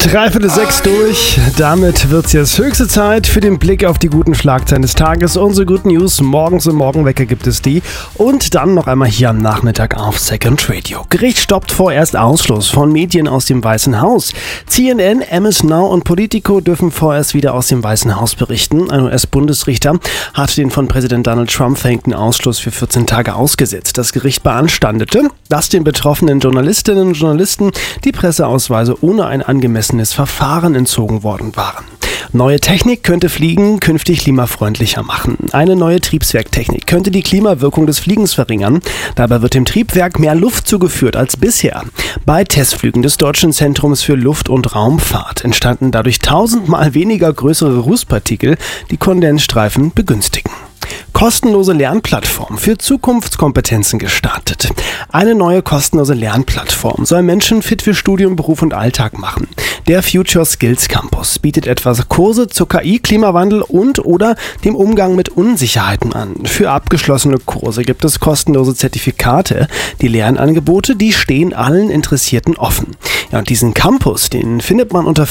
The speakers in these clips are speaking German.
5:03 durch. Damit wird es jetzt höchste Zeit für den Blick auf die guten Schlagzeilen des Tages. Unsere Good News morgens im Morgenwecker gibt es die. Und dann noch einmal hier am Nachmittag auf Second Radio. Gericht stoppt vorerst Ausschluss von Medien aus dem Weißen Haus. CNN, MS Now und Politico dürfen vorerst wieder aus dem Weißen Haus berichten. Ein US-Bundesrichter hat den von Präsident Donald Trump verhängten Ausschluss für 14 Tage ausgesetzt. Das Gericht beanstandete, dass den betroffenen Journalistinnen und Journalisten die Presseausweise ohne ein angemessenes Verfahren entzogen worden waren. Neue Technik könnte Fliegen künftig klimafreundlicher machen. Eine neue Triebwerktechnik könnte die Klimawirkung des Fliegens verringern. Dabei wird dem Triebwerk mehr Luft zugeführt als bisher. Bei Testflügen des Deutschen Zentrums für Luft- und Raumfahrt entstanden dadurch 1000-mal weniger größere Rußpartikel, die Kondensstreifen begünstigen. Kostenlose Lernplattform für Zukunftskompetenzen gestartet. Eine neue kostenlose Lernplattform soll Menschen fit für Studium, Beruf und Alltag machen. Der Future Skills Campus bietet etwa Kurse zur KI, Klimawandel und/oder dem Umgang mit Unsicherheiten an. Für abgeschlossene Kurse gibt es kostenlose Zertifikate. Die Lernangebote, die stehen allen Interessierten offen. Ja, und diesen Campus, den findet man unter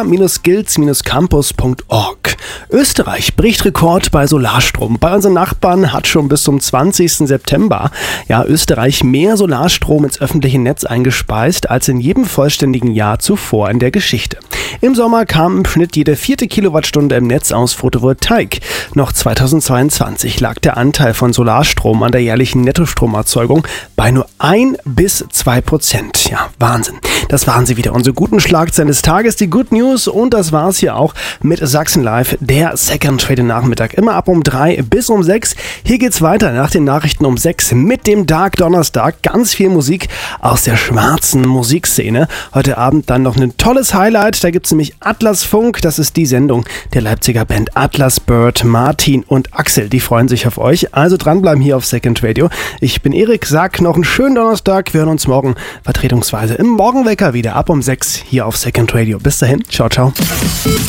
future-skills-campus.org. Österreich bricht Rekord bei Solarstrom. Bei unseren Nachbarn hat schon bis zum 20. September Österreich mehr Solarstrom ins öffentliche Netz eingespeist als in jedem vollständigen Jahr zuvor in der Geschichte. Im Sommer kam im Schnitt jede 4. Kilowattstunde im Netz aus Photovoltaik. Noch 2022 lag der Anteil von Solarstrom an der jährlichen Nettostromerzeugung bei nur 1-2%. Ja, Wahnsinn. Das waren sie wieder, unsere guten Schlagzeilen des Tages, die Good News, und das war es hier auch mit Sachsen Live, der Second Radio Nachmittag. Immer ab um 3 bis um 6. Hier geht's weiter nach den Nachrichten um 6 mit dem Dark Donnerstag. Ganz viel Musik aus der schwarzen Musikszene. Heute Abend dann noch ein tolles Highlight. Da gibt's nämlich Atlas Funk. Das ist die Sendung der Leipziger Band Atlas Bird, Martin und Axel. Die freuen sich auf euch. Also dranbleiben hier auf Second Radio. Ich bin Erik, sag noch einen schönen Donnerstag. Wir hören uns morgen vertretungsweise im Morgenwecker wieder ab um 6 hier auf Second Radio. Bis dahin, ciao, ciao.